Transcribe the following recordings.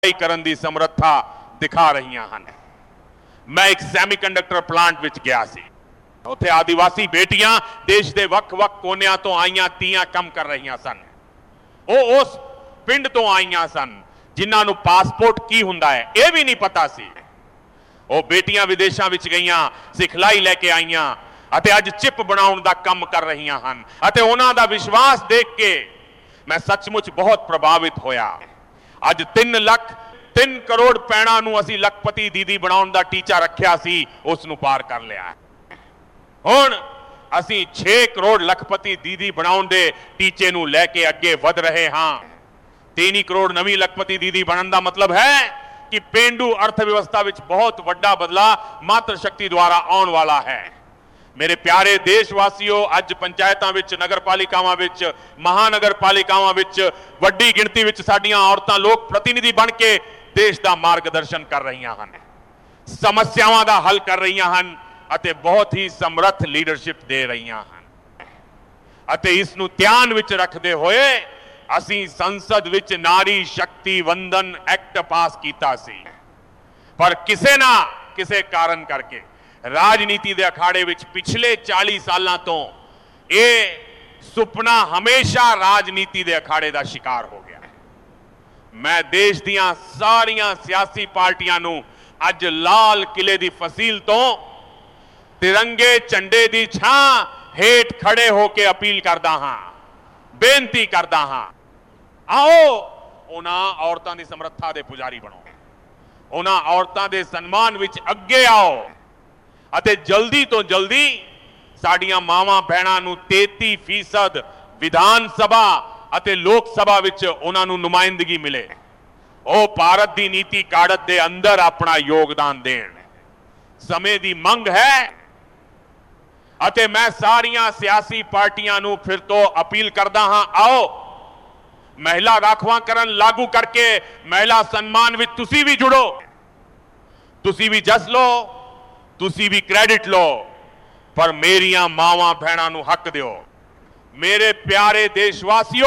ਕਰਨ ਦੀ ਸਮਰੱਥਾ ਦਿਖਾ ਰਹੀਆਂ ਹਨ। मैं एक ਸੈਮੀਕੰਡਕਟਰ ਪਲਾਂਟ ਵਿੱਚ ਗਿਆ ਸੀ। ਉੱਥੇ ਆਦੀਵਾਸੀ ਬੇਟੀਆਂ ਦੇਸ਼ ਦੇ ਵੱਖ-ਵੱਖ ਕੋਨਿਆਂ ਤੋਂ ਆਈਆਂ ਤੀਆਂ ਕੰਮ ਕਰ ਰਹੀਆਂ ਸਨ। ਉਹ ਉਸ ਪਿੰਡ ਤੋਂ ਆਈਆਂ ਸਨ ਜਿਨ੍ਹਾਂ ਨੂੰ ਪਾਸਪੋਰਟ ਕੀ ਹੁੰਦਾ ਹੈ ਇਹ ਵੀ ਨਹੀਂ ਪਤਾ ਸੀ। ਉਹ ਬੇਟੀਆਂ ਵਿਦੇਸ਼ਾਂ ਵਿੱਚ ਗਈਆਂ, ਸਿਖਲਾਈ ਲੈ ਕੇ ਆਈਆਂ ਅਤੇ ਅੱਜ ਚਿਪ ਬਣਾਉਣ ਦਾ ਕੰਮ ਕਰ ਰਹੀਆਂ ਹਨ ਅਤੇ ਉਹਨਾਂ ਦਾ ਵਿਸ਼ਵਾਸ ਦੇਖ ਕੇ ਮੈਂ ਸੱਚਮੁੱਚ ਬਹੁਤ ਪ੍ਰਭਾਵਿਤ ਹੋਇਆ। ਅੱਜ 3 ਕਰੋੜ ਪੈਣਾ ਨੂੰ ਅਸੀਂ ਲੱਖਪਤੀ ਦੀਦੀ ਬਣਾਉਣ ਦਾ ਟੀਚਾ ਰੱਖਿਆ ਸੀ, ਉਸ ਨੂੰ ਪਾਰ ਕਰ ਲਿਆ। ਹੁਣ ਅਸੀਂ 6 ਕਰੋੜ ਲੱਖਪਤੀ ਦੀਦੀ ਬਣਾਉਣ ਦੇ ਟੀਚੇ ਨੂੰ ਲੈ ਕੇ ਅੱਗੇ ਵਧ ਰਹੇ ਹਾਂ। 3 ਕਰੋੜ ਨਵੀਂ ਲੱਖਪਤੀ ਦੀਦੀ ਬਣਨ ਦਾ ਮਤਲਬ ਹੈ ਕਿ ਪੇਂਡੂ ਅਰਥ ਵਿਵਸਥਾ ਵਿੱਚ ਬਹੁਤ ਵੱਡਾ ਬਦਲਾਅ ਮਾਤਰ ਸ਼ਕਤੀ ਦੁਆਰਾ ਆਉਣ ਵਾਲਾ ਹੈ। ਮੇਰੇ ਪਿਆਰੇ ਦੇਸ਼ ਵਾਸੀਓ, ਅੱਜ ਪੰਚਾਇਤਾਂ ਵਿੱਚ, ਨਗਰਪਾਲਿਕਾਵਾਂ ਵਿੱਚ, ਮਹਾਨਗਰਪਾਲਿਕਾਵਾਂ ਵਿੱਚ ਵੱਡੀ ਗਿਣਤੀ ਵਿੱਚ ਸਾਡੀਆਂ ਔਰਤਾਂ ਲੋਕ ਪ੍ਰਤੀਨਿਧੀ ਬਣ ਕੇ ਦੇਸ਼ ਦਾ ਮਾਰਗਦਰਸ਼ਨ ਕਰ ਰਹੀਆਂ ਹਨ, ਸਮੱਸਿਆਵਾਂ ਦਾ ਹੱਲ ਕਰ ਰਹੀਆਂ ਹਨ ਅਤੇ ਬਹੁਤ ਹੀ ਸਮਰੱਥ ਲੀਡਰਸ਼ਿਪ ਦੇ ਰਹੀਆਂ ਹਨ। ਅਤੇ ਇਸ ਨੂੰ ਧਿਆਨ ਵਿੱਚ ਰੱਖਦੇ ਹੋਏ ਅਸੀਂ ਸੰਸਦ ਵਿੱਚ ਨਾਰੀ ਸ਼ਕਤੀ ਵੰਦਨ ਐਕਟ ਪਾਸ ਕੀਤਾ ਸੀ। ਪਰ ਕਿਸੇ ਨਾ ਕਿਸੇ ਕਾਰਨ ਕਰਕੇ ਰਾਜਨੀਤੀ ਦੇ ਅਖਾੜੇ ਵਿੱਚ ਪਿਛਲੇ 40 ਸਾਲਾਂ ਤੋਂ ਇਹ ਸੁਪਨਾ ਹਮੇਸ਼ਾ ਰਾਜਨੀਤੀ ਦੇ ਅਖਾੜੇ ਦਾ ਸ਼ਿਕਾਰ ਹੋ ਗਿਆ। ਮੈਂ ਦੇਸ਼ ਦੀਆਂ ਸਾਰੀਆਂ ਸਿਆਸੀ ਪਾਰਟੀਆਂ ਨੂੰ ਅੱਜ ਲਾਲ ਕਿਲੇ ਦੀ ਫਸੀਲ ਤੋਂ ਤਿਰੰਗੇ ਝੰਡੇ ਦੀ ਛਾਂ ਹੇਠ ਖੜੇ ਹੋ ਕੇ ਅਪੀਲ ਕਰਦਾ ਹਾਂ, ਬੇਨਤੀ ਕਰਦਾ ਹਾਂ, ਆਓ ਉਹਨਾਂ ਔਰਤਾਂ ਦੀ ਸਮਰੱਥਾ ਦੇ ਪੁਜਾਰੀ ਬਣੋ, ਉਹਨਾਂ ਔਰਤਾਂ ਦੇ ਸਨਮਾਨ ਵਿੱਚ ਅੱਗੇ ਆਓ ਅਤੇ ਜਲਦੀ ਤੋਂ ਜਲਦੀ ਸਾਡੀਆਂ ਮਾਵਾਂ ਭੈਣਾਂ ਨੂੰ 33% ਵਿਧਾਨ ਸਭਾ ਅਤੇ ਲੋਕ ਸਭਾ ਵਿੱਚ ਉਹਨਾਂ ਨੂੰ ਨੁਮਾਇੰਦਗੀ ਮਿਲੇ। ਉਹ ਭਾਰਤ ਦੀ ਨੀਤੀ ਕਾਢਤ ਦੇ ਅੰਦਰ ਆਪਣਾ ਯੋਗਦਾਨ ਦੇਣ। ਸਮੇਂ ਦੀ ਮੰਗ ਹੈ ਅਤੇ ਮੈਂ ਸਾਰੀਆਂ ਸਿਆਸੀ ਪਾਰਟੀਆਂ ਨੂੰ ਫਿਰ ਤੋਂ ਅਪੀਲ ਕਰਦਾ ਹਾਂ, ਆਓ ਮਹਿਲਾ ਰਾਖਵਾਂਕਰਨ ਲਾਗੂ ਕਰਕੇ ਮਹਿਲਾ ਸਨਮਾਨ ਵਿੱਚ ਤੁਸੀਂ ਵੀ ਜੁੜੋ, ਤੁਸੀਂ ਵੀ ਜਸ ਲਓ, ਤੁਸੀਂ ਵੀ ਕ੍ਰੈਡਿਟ ਲਓ, ਪਰ ਮੇਰੀਆਂ ਮਾਵਾਂ ਭੈਣਾਂ ਨੂੰ ਹੱਕ ਦਿਓ। ਮੇਰੇ ਪਿਆਰੇ ਦੇਸ਼ ਵਾਸੀਓ,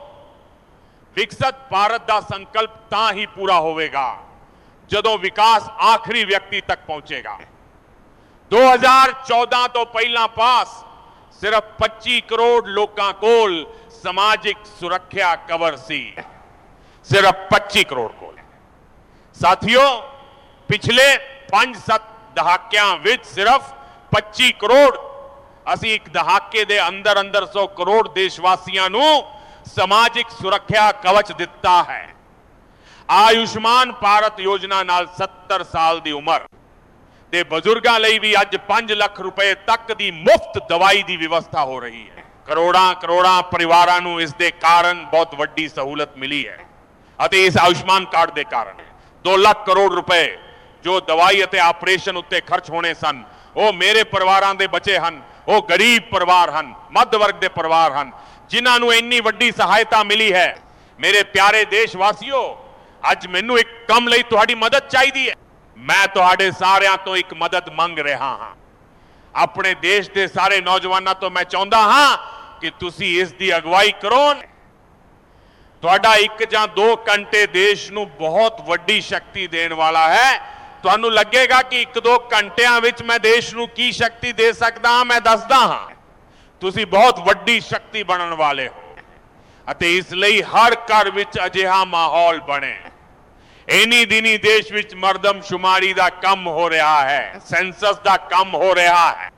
ਵਿਕਸਿਤ ਭਾਰਤ ਦਾ ਸੰਕਲਪ ਤਾਂ ਹੀ ਪੂਰਾ ਹੋਵੇਗਾ ਜਦੋਂ ਵਿਕਾਸ ਆਖਰੀ ਵਿਅਕਤੀ ਤੱਕ ਪਹੁੰਚੇਗਾ। 2014 ਤੋਂ ਪਹਿਲਾਂ ਪਾਸ ਸਿਰਫ 25 ਕਰੋੜ ਲੋਕਾਂ ਕੋਲ ਸਮਾਜਿਕ ਸੁਰੱਖਿਆ ਕਵਰ ਸੀ, ਸਿਰਫ 25 ਕਰੋੜ ਕੋਲ। ਸਾਥੀਓ, ਪਿਛਲੇ 5-7 ਦਹਾਕਿਆਂ ਵਿੱਚ ਸਿਰਫ 25 ਕਰੋੜ, ਅਸੀਂ ਇੱਕ ਦਹਾਕੇ ਦੇ ਅੰਦਰ 100 ਕਰੋੜ ਦੇਸ਼ ਵਾਸੀਆਂ ਨੂੰ ਸਮਾਜਿਕ ਸੁਰੱਖਿਆ ਕਵਚ ਦਿੱਤਾ ਹੈ। ਆਯੁਸ਼ਮਾਨ ਭਾਰਤ ਯੋਜਨਾ ਨਾਲ 70 ਸਾਲ ਦੀ ਉਮਰ ਦੇ ਬਜ਼ੁਰਗਾਂ ਲਈ ਵੀ ਅੱਜ 5 ਲੱਖ ਰੁਪਏ ਤੱਕ ਦੀ ਮੁਫਤ ਦਵਾਈ ਦੀ ਵਿਵਸਥਾ ਹੋ ਰਹੀ ਹੈ। ਕਰੋੜਾਂ ਪਰਿਵਾਰਾਂ ਨੂੰ ਇਸ ਦੇ ਕਾਰਨ ਬਹੁਤ ਵੱਡੀ ਸਹੂਲਤ ਮਿਲੀ ਹੈ ਅਤੇ ਇਸ ਆਯੁਸ਼ਮਾਨ ਕਾਰਡ ਦੇ ਕਾਰਨ 2 ਲੱਖ ਕਰੋੜ ਰੁਪਏ ਜੋ ਦਵਾਈ ਅਤੇ ਆਪਰੇਸ਼ਨ ਉੱਤੇ ਖਰਚ ਹੋਣੇ ਸਨ, ਉਹ ਮੇਰੇ ਪਰਿਵਾਰਾਂ ਦੇ ਬਚੇ ਹਨ। ਉਹ ਗਰੀਬ ਪਰਿਵਾਰ ਹਨ, ਮੱਧ ਵਰਗ ਦੇ ਪਰਿਵਾਰ ਹਨ ਜਿਨ੍ਹਾਂ ਨੂੰ ਇੰਨੀ ਵੱਡੀ ਸਹਾਇਤਾ ਮਿਲੀ ਹੈ। ਮੇਰੇ ਪਿਆਰੇ ਦੇਸ਼ ਵਾਸੀਓ, ਅੱਜ ਮੈਨੂੰ ਇੱਕ ਕੰਮ ਲਈ ਤੁਹਾਡੀ ਮਦਦ ਚਾਹੀਦੀ ਹੈ। ਮੈਂ ਤੁਹਾਡੇ ਸਾਰਿਆਂ ਤੋਂ ਇੱਕ ਮਦਦ ਮੰਗ ਰਿਹਾ ਹਾਂ। ਆਪਣੇ ਦੇਸ਼ ਦੇ ਸਾਰੇ ਨੌਜਵਾਨਾਂ ਤੋਂ ਮੈਂ ਚਾਹੁੰਦਾ ਹਾਂ ਕਿ ਤੁਸੀਂ ਇਸ ਦੀ ਅਗਵਾਈ ਕਰੋ। ਤੁਹਾਡਾ 1 ਜਾਂ 2 ਘੰਟੇ ਦੇਸ਼ ਨੂੰ ਬਹੁਤ ਵੱਡੀ ਸ਼ਕਤੀ ਦੇਣ ਵਾਲਾ ਹੈ। ਤੁਹਾਨੂੰ ਲੱਗੇਗਾ ਕਿ 1-2 ਘੰਟਿਆਂ ਵਿੱਚ ਮੈਂ ਦੇਸ਼ ਨੂੰ ਕੀ ਸ਼ਕਤੀ ਦੇ ਸਕਦਾ ਹਾਂ, ਮੈਂ ਦੱਸਦਾ ਹਾਂ। ਤੁਸੀਂ ਬਹੁਤ ਵੱਡੀ ਸ਼ਕਤੀ ਬਣਨ ਵਾਲੇ ਹੋ ਅਤੇ ਇਸ ਲਈ ਹਰ ਘਰ ਵਿੱਚ ਅਜਿਹਾ ਮਾਹੌਲ ਬਣੇ। ਇਨੀ ਦਿਨੀ ਦੇਸ਼ ਵਿੱਚ ਮਰਦਮਸ਼ੁਮਾਰੀ ਦਾ ਕੰਮ ਹੋ ਰਿਹਾ ਹੈ, ਸੈਂਸਸ ਦਾ ਕੰਮ ਹੋ ਰਿਹਾ ਹੈ,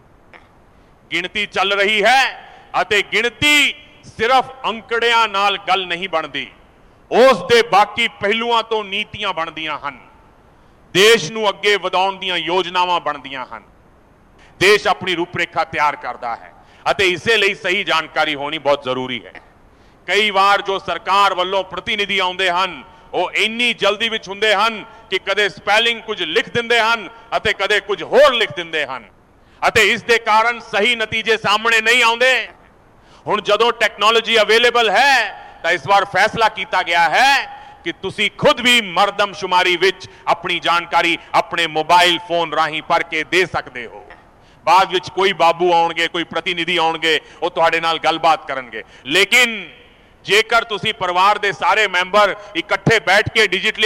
ਗਿਣਤੀ ਚੱਲ ਰਹੀ ਹੈ ਅਤੇ ਗਿਣਤੀ ਸਿਰਫ ਅੰਕੜਿਆਂ ਨਾਲ ਗੱਲ ਨਹੀਂ ਬਣਦੀ, ਉਸ ਦੇ ਬਾਕੀ ਪਹਿਲੂਆਂ ਤੋਂ ਨੀਤੀਆਂ ਬਣਦੀਆਂ ਹਨ, ਦੇਸ਼ ਨੂੰ ਅੱਗੇ ਵਧਾਉਣ ਦੀਆਂ ਯੋਜਨਾਵਾਂ ਬਣਦੀਆਂ ਹਨ, ਦੇਸ਼ ਆਪਣੀ ਰੂਪਰੇਖਾ ਤਿਆਰ ਕਰਦਾ ਹੈ ਅਤੇ ਇਸੇ ਲਈ ਸਹੀ ਜਾਣਕਾਰੀ ਹੋਣੀ ਬਹੁਤ ਜ਼ਰੂਰੀ ਹੈ। ਕਈ ਵਾਰ ਜੋ ਸਰਕਾਰ ਵੱਲੋਂ ਪ੍ਰਤੀਨਿਧੀ ਆਉਂਦੇ ਹਨ ਉਹ ਇੰਨੀ ਜਲਦੀ ਵਿੱਚ ਹੁੰਦੇ ਹਨ ਕਿ ਕਦੇ ਸਪੈਲਿੰਗ ਕੁਝ ਲਿਖ ਦਿੰਦੇ ਹਨ ਅਤੇ ਕਦੇ ਕੁਝ ਹੋਰ ਲਿਖ ਦਿੰਦੇ ਹਨ ਅਤੇ ਇਸ ਦੇ ਕਾਰਨ ਸਹੀ ਨਤੀਜੇ ਸਾਹਮਣੇ ਨਹੀਂ ਆਉਂਦੇ। ਹੁਣ ਜਦੋਂ ਟੈਕਨੋਲੋਜੀ ਅਵੇਲੇਬਲ ਹੈ ਤਾਂ ਇਸ ਵਾਰ ਫੈਸਲਾ ਕੀਤਾ ਗਿਆ ਹੈ ਕਿ ਤੁਸੀਂ ਖੁਦ ਵੀ ਮਰਦਮਸ਼ੁਮਾਰੀ ਵਿੱਚ ਆਪਣੀ ਜਾਣਕਾਰੀ ਆਪਣੇ ਮੋਬਾਈਲ ਫੋਨ ਰਾਹੀਂ ਭਰ ਕੇ ਦੇ ਸਕਦੇ ਹੋ। ਬਾਅਦ ਵਿੱਚ ਕੋਈ ਬਾਬੂ ਆਉਣਗੇ, ਕੋਈ ਪ੍ਰਤੀਨਿਧੀ ਆਉਣਗੇ, ਉਹ ਤੁਹਾਡੇ ਨਾਲ ਗੱਲਬਾਤ ਕਰਨਗੇ। ਲੇਕਿਨ ਜੇਕਰ ਤੁਸੀਂ ਪਰਿਵਾਰ ਦੇ ਸਾਰੇ ਮੈਂਬਰ ਇਕੱਠੇ ਬੈਠ ਕੇ ਡਿਜੀਟਲੀ